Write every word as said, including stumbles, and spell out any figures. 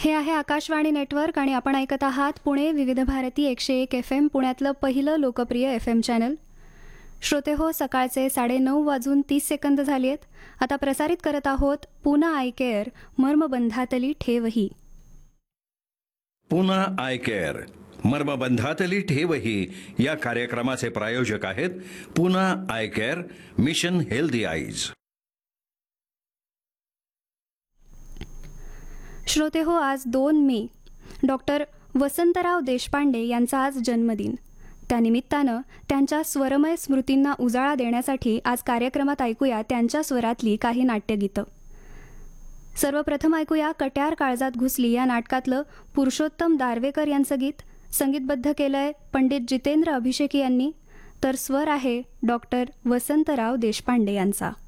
हे आहे आकाशवाणी नेटवर्क आणि आपण ऐकत आहात पुणे विविध भारती एकशे एक एफ एम, पुण्यातलं पहिलं लोकप्रिय एफ एम चॅनल. श्रोते हो, सकाळचे साडेनऊ वाजून तीस सेकंद झाली आहेत. आता प्रसारित करत आहोत Poona I care, मर्मबंधातली ठेवही. Poona I care, मर्मबंधातली ठेवही या कार्यक्रमाचे प्रायोजक आहेत Poona I care, mission healthy eyes. श्रोते हो, आज दोन मे डॉक्टर वसंतराव देशपांडे यांचा आज जन्मदिन. त्यानिमित्तानं त्यांच्या स्वरमय स्मृतींना उजाळा देण्यासाठी आज कार्यक्रमात ऐकूया त्यांच्या स्वरातली काही नाट्यगीतं. सर्वप्रथम ऐकूया कट्यार काळजात घुसली या नाटकातलं पुरुषोत्तम दारवेकर यांचं गीत. संगीतबद्ध केलंय पंडित जितेंद्र अभिषेकी यांनी, तर स्वर आहे डॉक्टर वसंतराव देशपांडे यांचा.